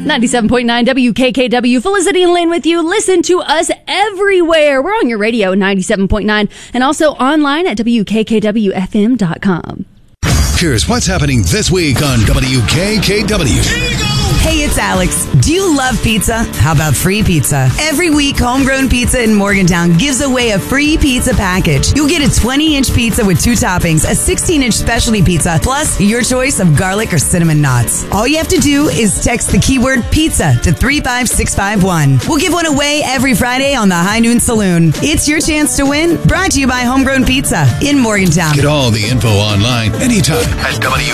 97.9 WKKW. Felicity and Lynn with you. Listen to us everywhere. We're on your radio, 97.9, and also online at WKKWFM.com. Here's what's happening this week on WKKW. Hey, it's Alex. Do you love pizza? How about free pizza? Every week, Homegrown Pizza in Morgantown gives away a free pizza package. You'll get a 20-inch pizza with 2 toppings, a 16-inch specialty pizza, plus your choice of garlic or cinnamon knots. All you have to do is text the keyword pizza to 35651. We'll give one away every Friday on the High Noon Saloon. It's your chance to win. Brought to you by Homegrown Pizza in Morgantown. Get all the info online anytime at WKKW.com.